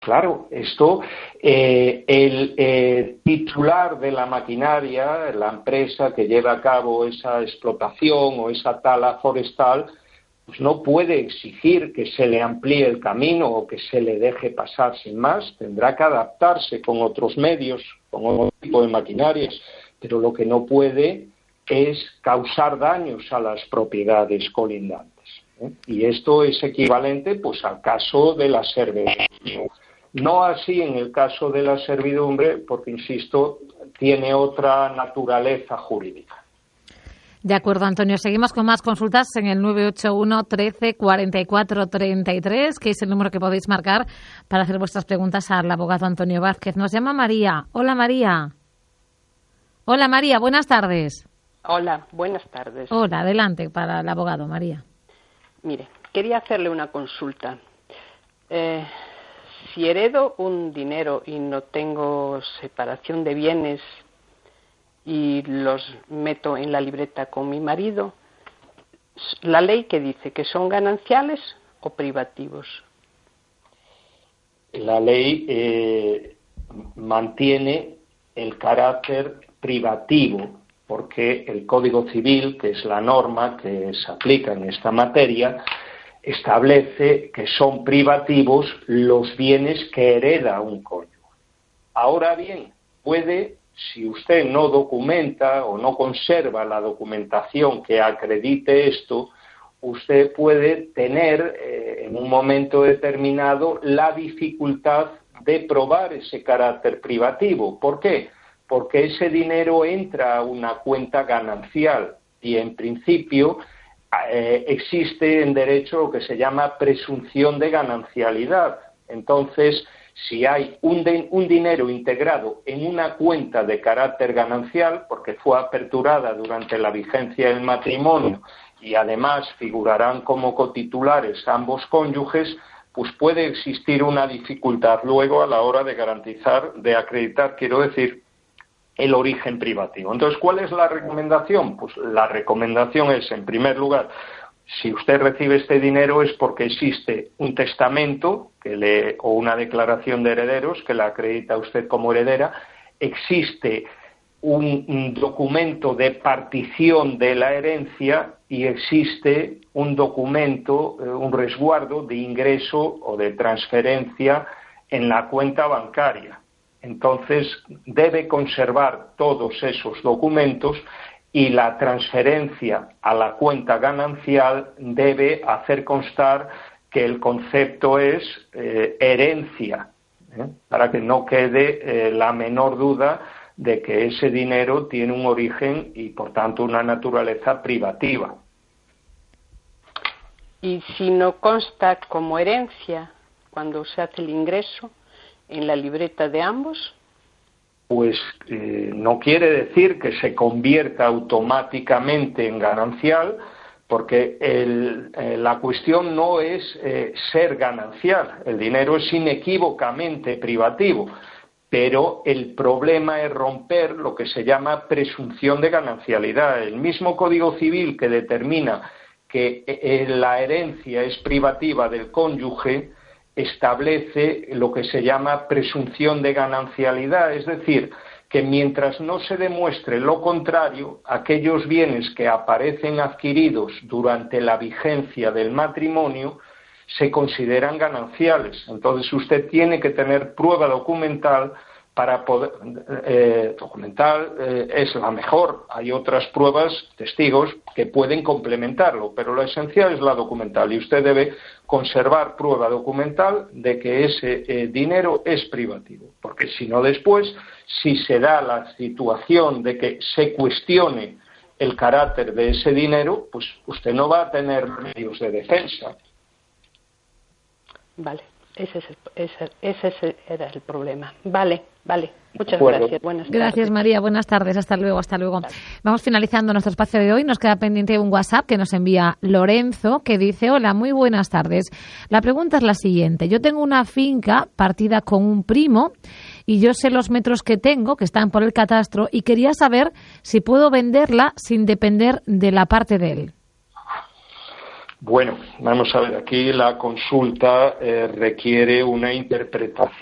Claro, esto, el titular de la maquinaria, la empresa que lleva a cabo esa explotación o esa tala forestal, pues no puede exigir que se le amplíe el camino o que se le deje pasar sin más. Tendrá que adaptarse con otros medios, con otro tipo de maquinarias, pero lo que no puede es causar daños a las propiedades colindantes, ¿eh? Y esto es equivalente pues al caso de la servidumbre. No así en el caso de la servidumbre, porque, insisto, tiene otra naturaleza jurídica. De acuerdo, Antonio. Seguimos con más consultas en el 981 13 44 33, que es el número que podéis marcar para hacer vuestras preguntas al abogado Antonio Vázquez. Nos llama María. Hola, María. Hola, María. Buenas tardes. Hola, buenas tardes. Hola, adelante para el abogado, María. Mire, quería hacerle una consulta. Si heredo un dinero y no tengo separación de bienes y los meto en la libreta con mi marido, ¿la ley qué dice? ¿Que son gananciales o privativos? La ley mantiene el carácter privativo, porque el Código Civil, que es la norma que se aplica en esta materia, establece que son privativos los bienes que hereda un cónyuge. Ahora bien, si usted no documenta o no conserva la documentación que acredite esto, usted puede tener en un momento determinado la dificultad de probar ese carácter privativo. ¿Por qué? Porque ese dinero entra a una cuenta ganancial y, en principio, existe en derecho lo que se llama presunción de ganancialidad. Entonces, si hay un dinero integrado en una cuenta de carácter ganancial, porque fue aperturada durante la vigencia del matrimonio y además figurarán como cotitulares ambos cónyuges, pues puede existir una dificultad luego a la hora de acreditar, el origen privativo. Entonces, ¿cuál es la recomendación? Pues la recomendación es, en primer lugar, si usted recibe este dinero es porque existe un testamento o una declaración de herederos que la acredita usted como heredera, existe un documento de partición de la herencia y existe un documento, un resguardo de ingreso o de transferencia en la cuenta bancaria. Entonces, debe conservar todos esos documentos y la transferencia a la cuenta ganancial debe hacer constar que el concepto es herencia, para que no quede la menor duda de que ese dinero tiene un origen y, por tanto, una naturaleza privativa. ¿Y si no consta como herencia cuando se hace el ingreso en la libreta de ambos? Pues no quiere decir que se convierta automáticamente en ganancial, porque la cuestión no es ser ganancial. El dinero es inequívocamente privativo, pero el problema es romper lo que se llama presunción de ganancialidad. El mismo Código Civil que determina que la herencia es privativa del cónyuge establece lo que se llama presunción de ganancialidad, es decir, que mientras no se demuestre lo contrario, aquellos bienes que aparecen adquiridos durante la vigencia del matrimonio se consideran gananciales. Entonces usted tiene que tener prueba documental para poder es la mejor. Hay otras pruebas, testigos, que pueden complementarlo, pero lo esencial es la documental y usted debe conservar prueba documental de que ese dinero es privativo, porque si no después, si se da la situación de que se cuestione el carácter de ese dinero, pues usted no va a tener medios de defensa. Vale. Ese era el problema. Vale. Muchas gracias. Buenas tardes. Gracias, María. Buenas tardes. Hasta luego. Vale. Vamos finalizando nuestro espacio de hoy. Nos queda pendiente un WhatsApp que nos envía Lorenzo, que dice: hola, muy buenas tardes. La pregunta es la siguiente. Yo tengo una finca partida con un primo y yo sé los metros que tengo, que están por el catastro, y quería saber si puedo venderla sin depender de la parte de él. Bueno, vamos a ver, aquí la consulta requiere una interpretación